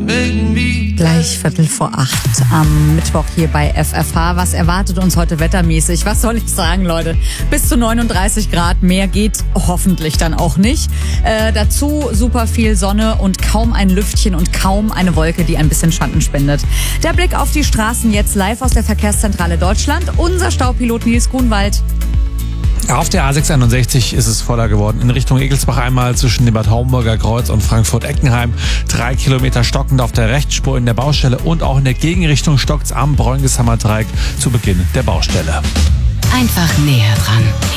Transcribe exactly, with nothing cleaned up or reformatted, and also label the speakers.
Speaker 1: Gleich Viertel vor acht am Mittwoch hier bei F F H. Was erwartet uns heute wettermäßig? Was soll ich sagen, Leute? Bis zu neununddreißig Grad, mehr geht hoffentlich dann auch nicht. Äh, dazu super viel Sonne und kaum ein Lüftchen und kaum eine Wolke, die ein bisschen Schatten spendet. Der Blick auf die Straßen jetzt live aus der Verkehrszentrale Deutschland. Unser Staupilot Nils Grunwald.
Speaker 2: Auf der A sechshunderteinundsechzig ist es voller geworden. In Richtung Egelsbach einmal zwischen dem Bad Homburger Kreuz und Frankfurt-Eckenheim. Drei Kilometer stockend auf der Rechtsspur in der Baustelle und auch in der Gegenrichtung stockt's am Bräungeshammer Dreieck zu Beginn der Baustelle.
Speaker 3: Einfach näher dran.